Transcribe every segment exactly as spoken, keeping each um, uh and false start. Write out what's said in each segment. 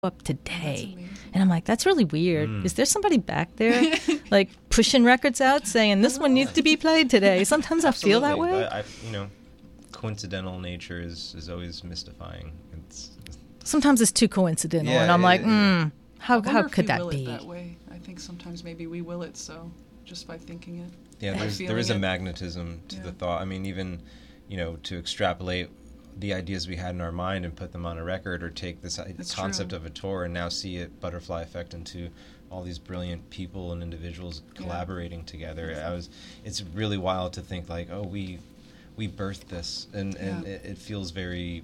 up today. And I'm like, that's really weird. Mm. Is there somebody back there like pushing records out saying this one needs to be played today? Sometimes I feel that way. I, I, you know, coincidental nature is, is always mystifying. It's, sometimes it's too coincidental, yeah, and I'm it, like, mm, how how could that be? That way. I think sometimes maybe we will it so just by thinking it. Yeah, there's, there is a magnetism to yeah. the thought. I mean, even, you know, to extrapolate the ideas we had in our mind and put them on a record, or take this That's concept true. Of a tour and now see it butterfly effect into all these brilliant people and individuals yeah. collaborating together. I was, it's really wild to think like, oh, we we birthed this, and, and yeah. it, it feels very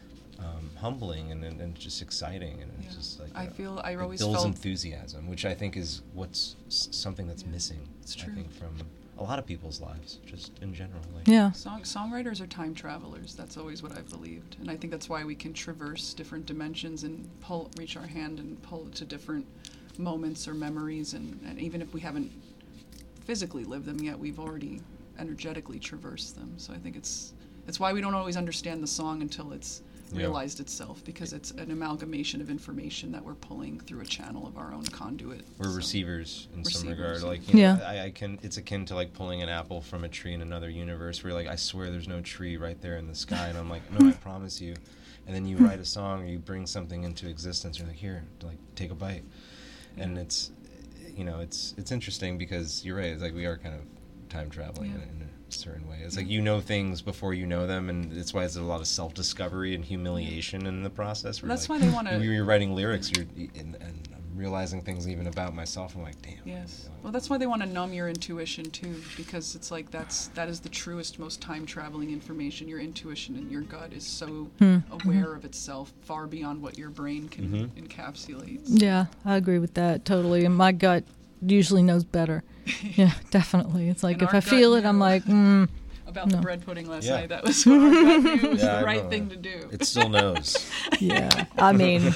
um, humbling and, and, and just exciting, and it's yeah. just like I uh, feel I it always builds felt enthusiasm, which I think is what's something that's yeah. missing. It's true. I think from a lot of people's lives, just in general. Like. Yeah. Song, songwriters are time travelers. That's always what I've believed. And I think that's why we can traverse different dimensions and pull, reach our hand and pull it to different moments or memories. And, and even if we haven't physically lived them yet, we've already energetically traversed them. So I think it's it's why we don't always understand the song until it's yeah. realized itself, because it's an amalgamation of information that we're pulling through a channel of our own conduit. We're so. receivers in receivers. some regard. Like, you yeah. know, I, I can. It's akin to like pulling an apple from a tree in another universe, where you're like, I swear there's no tree right there in the sky, and I'm like, no, I promise you. And then you write a song, or you bring something into existence. You're like, here, like, take a bite. Yeah. And it's, you know, it's it's interesting because you're right. It's like we are kind of time traveling yeah. in, in a certain way. It's yeah. like you know things before you know them, and that's why there's a lot of self-discovery and humiliation in the process. That's like, why they want to. When you're writing lyrics, you're and, and I'm realizing things even about myself. I'm like, damn. Yes. Well, that's why they want to numb your intuition too, because it's like that's that is the truest, most time-traveling information. Your intuition and your gut is so mm. aware of itself, far beyond what your brain can mm-hmm. encapsulate. Yeah, I agree with that totally. And my gut usually knows better. Yeah, definitely. It's like if I feel it, I'm like, mm, about no. the bread pudding last yeah. night. That was what our gut knew was yeah, the I right know. thing to do. It still knows. Yeah, I mean,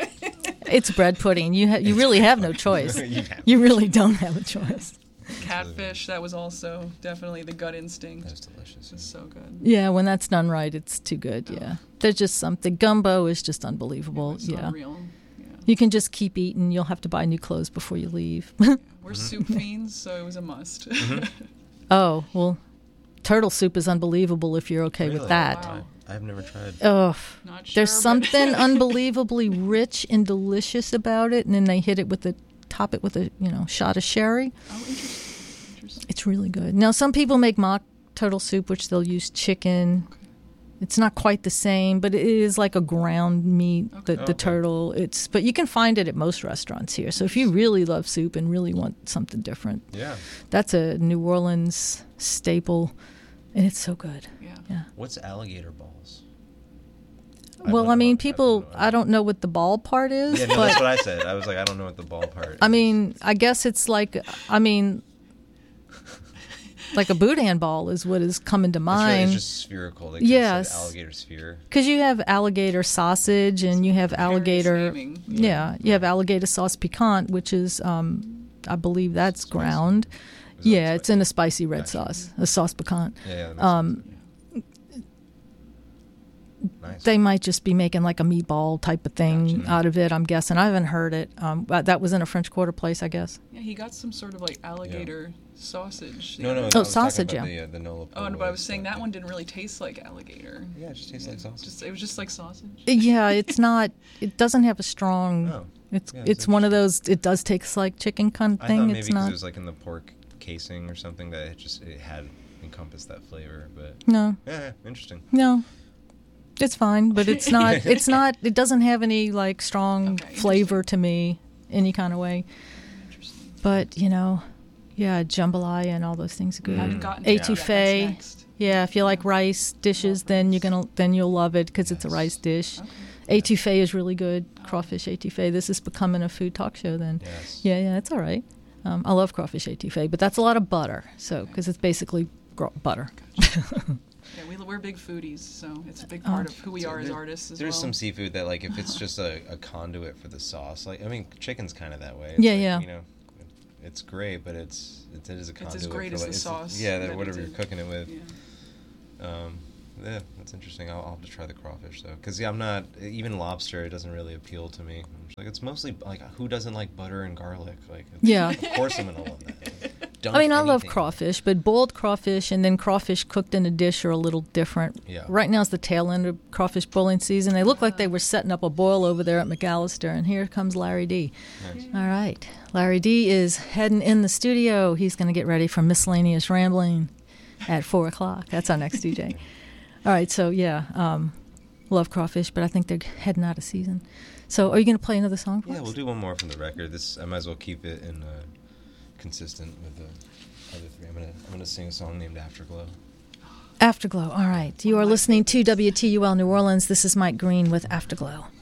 it's bread pudding. You ha- you really have no choice. you, you really don't have a choice. Catfish, that was also definitely the gut instinct. That's delicious. It's so good. Yeah, when that's done right, it's too good. Yeah, oh. There's just something. Gumbo is just unbelievable. It's yeah. unreal. Yeah. You can just keep eating. You'll have to buy new clothes before you leave. We're soup fiends, so it was a must. Oh, well, turtle soup is unbelievable if you're okay really? with that. Wow. I've never tried. Oh, Not sure, there's but something unbelievably rich and delicious about it, and then they hit it with a top it with a you know shot of sherry. Oh, interesting. interesting. It's really good. Now, some people make mock turtle soup, which they'll use chicken. Okay. It's not quite the same, but it is like a ground meat, Okay. the, the Okay. turtle. It's but you can find it at most restaurants here. So if you really love soup and really want something different, Yeah. that's a New Orleans staple, and it's so good. Yeah. Yeah. What's alligator balls? Well, I mean, people, I don't know what the ball part is, Yeah, no, but that's what I said. I was like, I don't know what the ball part. I is. mean, I guess it's like, I mean, like a boudin ball is what is coming to It's really- mind. It's just spherical. Like Yes. yes. Alligator sphere. Because you have alligator sausage and you have alligator, naming. yeah, you have alligator sauce piquant, which is, um, I believe that's Spicy. ground. Is that Yeah, it's in a spicy? spicy red Gotcha. sauce, a sauce piquant. Yeah, yeah. that makes Um, sense. Nice. They might just be making like a meatball type of thing Gotcha. out of it, I'm guessing. I haven't heard it. Um, but that was in a French Quarter place, I guess. Yeah, he got some sort of like alligator sausage. No, no. Oh, I was Oh, talking sausage, about yeah. The, uh, the Nola Oh, no, Polo but I was stuff. saying that one didn't really taste like alligator. Yeah, it just tastes like sausage. Just, it was just like sausage. Yeah, it's not, it doesn't have a strong, Oh. it's Yeah, it's it's one of those, it does taste like chicken kind of I thing. thought maybe It's because not, it was like in the pork casing or something that it just it had encompassed that flavor, but no, yeah, yeah, interesting. no. It's fine, but it's not, it's not, it doesn't have any like strong Okay, flavor to me, any kind of way. Interesting. But, you know, yeah, jambalaya and all those things are good. I haven't gotten to that. That's Etouffee. next. Yeah, if you like rice dishes, then you're gonna then you'll love it because it's a Yes. rice dish. Okay. Etouffee is really good. Crawfish etouffee. This is becoming a food talk show. Then, Yes. yeah, yeah, it's all right. Um, I love crawfish etouffee, but that's a lot of butter. So because it's basically gr- butter. Yeah, we, we're big foodies, so it's a big part Oh. of who we So are as there- artists as There's well. some seafood that, like, if it's just a, a conduit for the sauce, like, I mean, chicken's kind of that way. It's Yeah, like, yeah. You know, it's great, but it's it, it is a It's conduit. as great for, as like, the it's- sauce Yeah, that that it whatever you're did. cooking it with. Yeah. Um, Yeah, that's interesting. I'll, I'll have to try the crawfish though, because yeah, I'm not even lobster. It doesn't really appeal to me. I'm just like, it's mostly like, who doesn't like butter and garlic? Like, it's, yeah, of course I'm gonna love that. I mean, I love crawfish, but boiled crawfish and then crawfish cooked in a dish are a little different. Yeah. Right now is the tail end of crawfish boiling season. They look like they were setting up a boil over there at McAllister, and here comes Larry D. Nice. All right. Larry D is heading in the studio. He's going to get ready for Miscellaneous Rambling at four o'clock. That's our next D J. All right, so yeah, um, love crawfish, but I think they're heading out of season. So are you going to play another song for Yeah, us? we'll do one more from the record. This I might as well keep it in uh, consistent with the other three. I'm gonna I'm gonna sing a song named Afterglow. Afterglow. All right. You are listening to W T U L New Orleans. This is Mike Green with Afterglow.